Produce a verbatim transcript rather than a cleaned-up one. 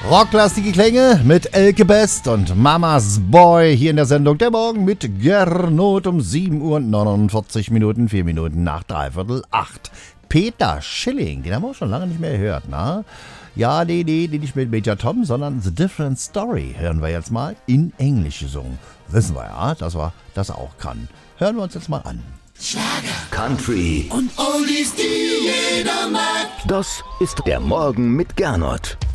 Rocklastige Klänge mit Elke Best und Mamas Boy hier in der Sendung Der Morgen mit Gernot um sieben Uhr und neunundvierzig Minuten, vier Minuten nach dreiviertel acht. Peter Schilling, den haben wir auch schon lange nicht mehr gehört, na? Ja, nee, nee, nicht mit Major Tom, sondern The Different Story hören wir jetzt mal in Englisch gesungen. Wissen wir ja, dass wir das auch kann. Hören wir uns jetzt mal an. Schlager, Country und Oldies, die jeder mag. Das ist der Morgen mit Gernot.